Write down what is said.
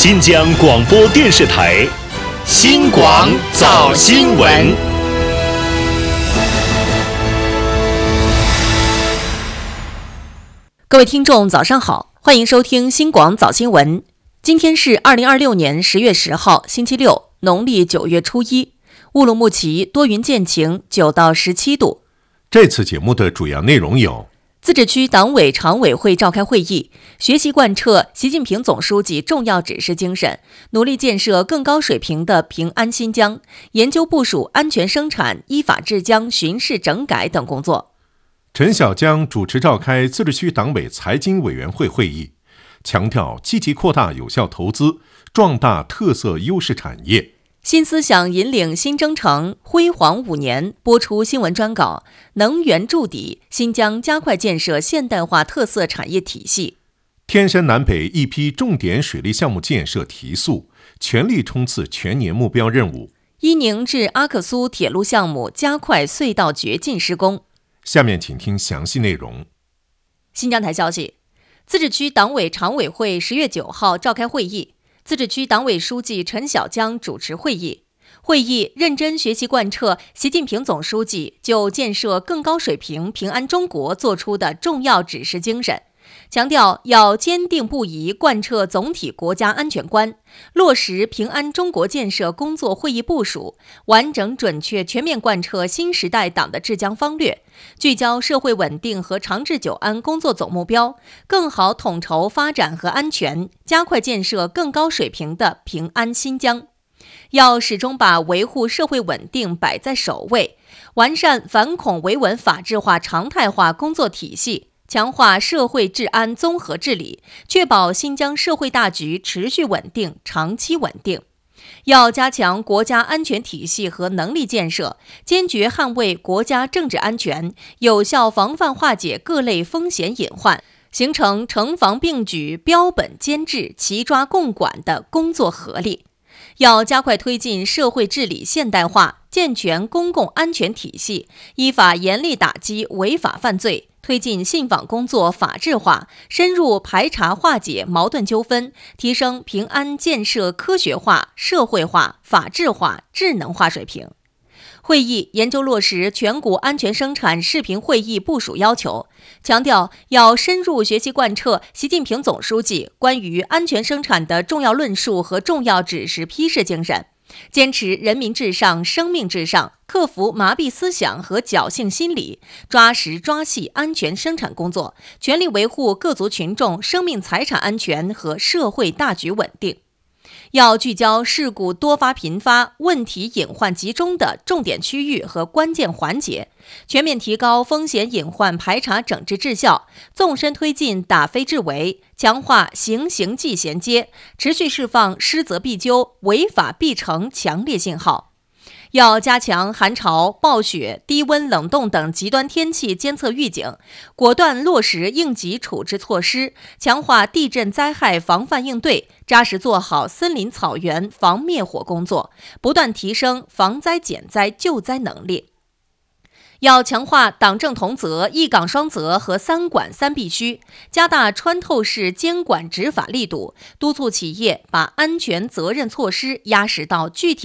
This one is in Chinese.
新疆广播电视台新广早新闻。 各位听众早上好，欢迎收听新广早新闻。今天是2026年10月10号星期六，农历9月初一，乌鲁木齐多云见晴，9到17度。 这次节目的主要内容有： 自治区党委常委会召开会议，学习贯彻习近平总书记重要指示精神，努力建设更高水平的平安新疆，研究部署安全生产、依法治疆、巡视整改等工作。 陈小江主持召开自治区党委财经委员会会议，强调积极扩大有效投资，壮大特色优势产业。 新思想引领新征程，辉煌5年播出新闻专稿，能源筑底，新疆加快建设现代化特色产业体系。 天山南北一批重点水利项目建设提速，全力冲刺全年目标任务。 伊宁至阿克苏铁路项目加快隧道掘进施工。 下面请听详细内容。 新疆台消息，自治区党委常委会10月9号召开会议，自治区党委书记陈小江主持会议。会议认真学习贯彻习近平总书记就建设更高水平平安中国作出的重要指示精神，强调要坚定不移贯彻总体国家安全观，落实平安中国建设工作会议部署，完整准确全面贯彻新时代党的治疆方略，聚焦社会稳定和长治久安工作总目标，更好统筹发展和安全，加快建设更高水平的平安新疆。要始终把维护社会稳定摆在首位，完善反恐维稳法治化常态化工作体系，强化社会治安综合治理，确保新疆社会大局持续稳定、长期稳定。要加强国家安全体系和能力建设，坚决捍卫国家政治安全，有效防范化解各类风险隐患，形成城防并举、标本兼治、齐抓共管的工作合力。要加快推进社会治理现代化，健全公共安全体系，依法严厉打击违法犯罪，推进信访工作法治化，深入排查化解矛盾纠纷，提升平安建设科学化、社会化、法治化、智能化水平。会议研究落实全国安全生产视频会议部署要求，强调要深入学习贯彻习近平总书记关于安全生产的重要论述和重要指示批示精神，坚持人民至上、生命至上，克服麻痹思想和侥幸心理，抓实抓细安全生产工作，全力维护各族群众生命财产安全和社会大局稳定。要聚焦事故多发频发、问题隐患集中的重点区域和关键环节，全面提高风险隐患排查整治质效，纵深推进打非治为，强化刑刑纪衔接，持续释放失责必究、违法必惩强烈信号。要加强寒潮、暴雪、低温、冷冻等极端天气监测预警，果断落实应急处置措施，强化地震灾害防范应对，扎实做好森林草原防灭火工作，不断提升防灾减灾救灾能力。要强化党政同责、一岗双责和三管三必须，加大穿透式监管执法力度，督促企业把安全责任措施压实到具体